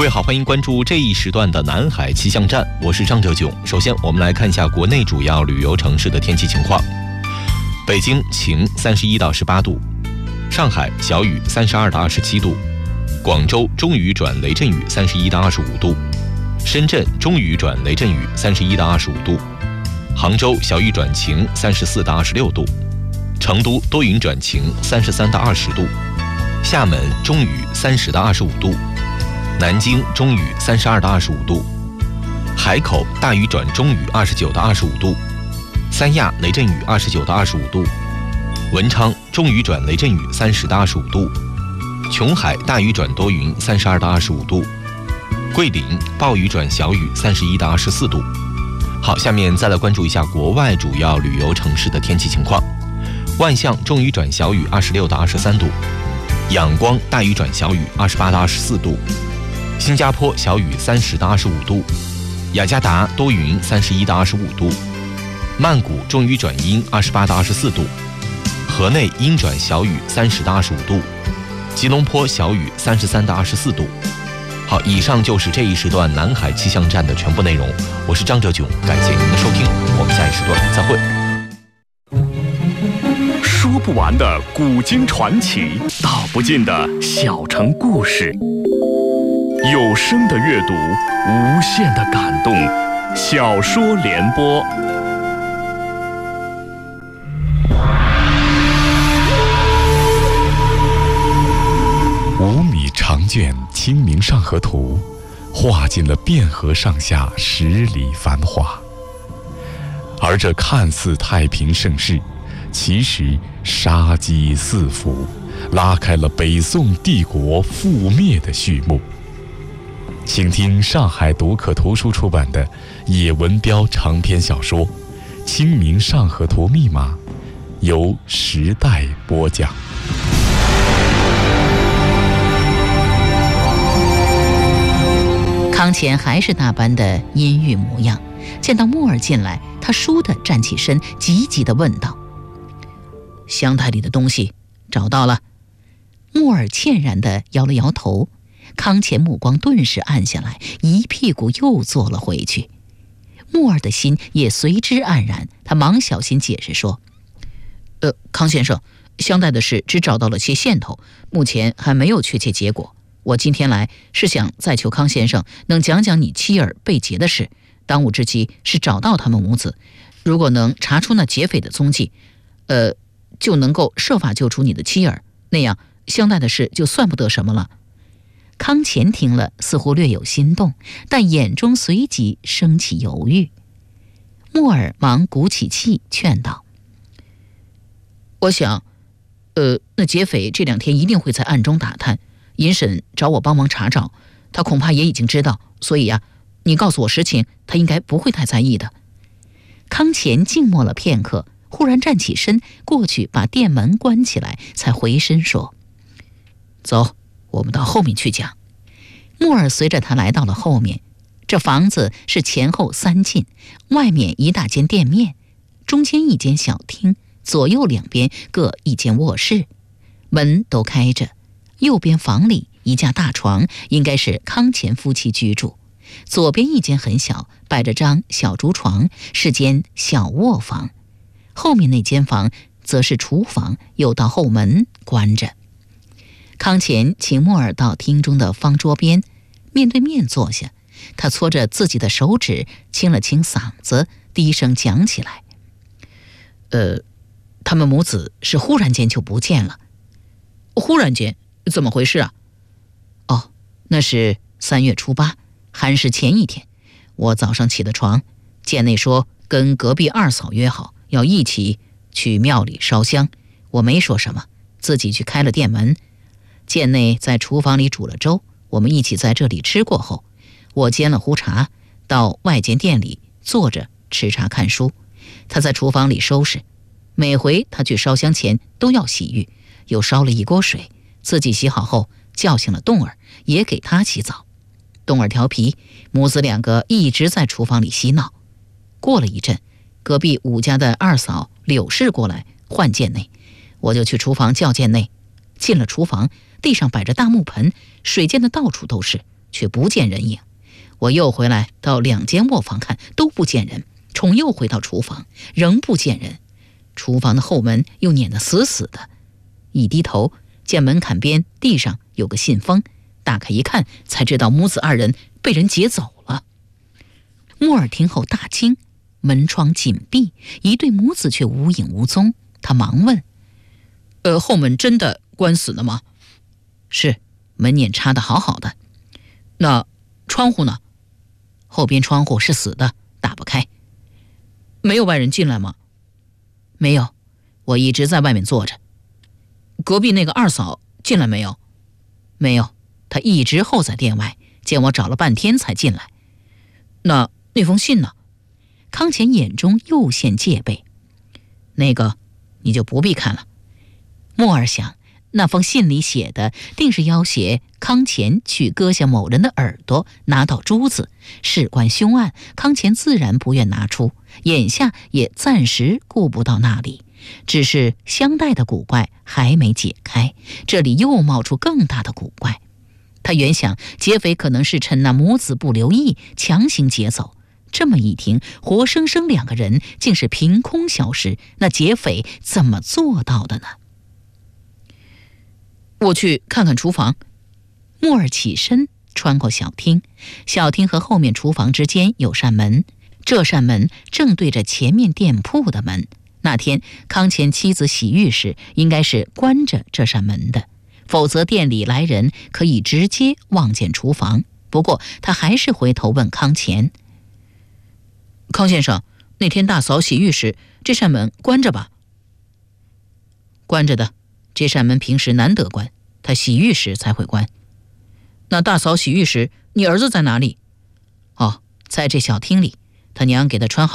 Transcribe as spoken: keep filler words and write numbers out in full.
位好，欢迎关注这一时段的南海气象站，我是张哲炯。首先我们来看一下国内主要旅游城市的天气情况。北京晴，三十一到十八度；上海小雨，三十二到二十七度；广州中雨转雷阵雨，三十一到二十五度；深圳中雨转雷阵雨，三十一到二十五度；杭州小雨转晴，三十四到二十六度；成都多云转晴，三十三到二十度；厦门中雨，三十到二十五度；南京中雨，三十二到二十五度；海口大雨转中雨，二十九到二十五度；三亚雷阵雨，二十九到二十五度；文昌中雨转雷阵雨，三十到二十五度；琼海大雨转多云，三十二到二十五度；桂林暴雨转小雨，三十一到二十四度。好，下面再来关注一下国外主要旅游城市的天气情况。万象中雨转小雨，二十六到二十三度；仰光大雨转小雨，二十八到二十四度；新加坡小雨，三十到二十五度；雅加达多云，三十一到二十五度；曼谷中雨转阴，二十八到二十四度；河内阴转小雨，三十到二十五度；吉隆坡小雨，三十三到二十四度。好，以上就是这一时段南海气象站的全部内容。我是张哲炯，感谢您的收听，我们下一时段再会。 说不完的古今传奇，道不尽的小城故事，有声的阅读，无限的感动。小说联播。 五米长卷《清明上河图》，画尽了汴河上下十里繁华。而这看似太平盛世，其实杀机四伏，拉开了北宋帝国覆灭的序幕。请听上海读客图书出版的叶文标长篇小说《清明上河图密码》，由时代播讲。 康乾还是那般的阴郁模样，见到木儿进来，他倏地站起身，急急地问道：“香袋里的东西找到了？”木儿歉然地摇了摇头。康乾目光顿时暗下来，一屁股又坐了回去。木儿的心也随之黯然，他忙小心解释说：“呃，康先生，香袋的事只找到了些线头，目前还没有确切结果。我今天来是想再求康先生能讲讲你妻儿被劫的事，当务之急是找到他们母子，如果能查出那劫匪的踪迹，呃，就能够设法救出你的妻儿，那样香袋的事就算不得什么了。”康乾听了，似乎略有心动，但眼中随即升起犹豫。木儿忙鼓起气劝道：“我想，呃，那劫匪这两天一定会在暗中打探，尹婶找我帮忙查找，他恐怕也已经知道，所以呀、啊，你告诉我实情，他应该不会太在意的。”康乾静默了片刻，忽然站起身，过去把店门关起来，才回身说：“走，我们到后面去讲。”木儿随着他来到了后面，这房子是前后三进，外面一大间店面，中间一间小厅，左右两边各一间卧室，门都开着。右边房里一架大床，应该是康乾夫妻居住。左边一间很小，摆着张小竹床，是间小卧房。后面那间房则是厨房，有道后门关着。康乾请木儿到厅中的方桌边，面对面坐下，他搓着自己的手指，清了清嗓子，低声讲起来：“呃，他们母子是忽然间就不见了。”“忽然间？怎么回事啊？”“哦，那是三月初八，寒食前一天，我早上起的床，见内说跟隔壁二嫂约好要一起去庙里烧香，我没说什么，自己去开了店门。见内在厨房里煮了粥，我们一起在这里吃过后，我煎了壶茶，到外间店里坐着吃茶看书，他在厨房里收拾。每回他去烧香前都要洗浴，又烧了一锅水，自己洗好后叫醒了冻儿，也给他洗澡。冻儿调皮，母子两个一直在厨房里嬉闹。过了一阵，隔壁武家的二嫂柳氏过来唤见内，我就去厨房叫见内。进了厨房，地上摆着大木盆，水溅的到处都是， 却不见人影。我又回来到两间卧房看，都不见人，重又回到厨房，仍不见人。厨房的后门又撵得死死的。一低头，见门槛边地上有个信封，打开一看，才知道母子二人被人劫走了。木耳听后大惊，门窗紧闭，一对母子却无影无踪。他忙问：呃，后门真的关死了吗？是，门撵插得好好的。那窗户呢？后边窗户是死的，打不开。没有外人进来吗？没有，我一直在外面坐着。隔壁那个二嫂进来没有？没有，她一直候在店外，见我找了半天才进来。那那封信呢？康乾眼中又现戒备。那个你就不必看了。莫尔想，那封信里写的定是要挟康乾去割下某人的耳朵，拿到珠子，事关凶案，康乾自然不愿拿出，眼下也暂时顾不到那里。只是香袋的古怪还没解开，这里又冒出更大的古怪。他原想劫匪可能是趁那母子不留意强行劫走，这么一听，活生生两个人竟是凭空消失，那劫匪怎么做到的呢？我去看看厨房。莫尔起身穿过小厅，小厅和后面厨房之间有扇门，这扇门正对着前面店铺的门。那天康乾妻子洗浴时应该是关着这扇门的，否则店里来人可以直接望见厨房。不过他还是回头问康乾：康先生，那天大嫂洗浴时这扇门关着吧？关着的，这扇门平时难得关，她洗浴时才会关。那大嫂洗浴时，你儿子在哪里？哦，在这小厅里，他娘给他穿好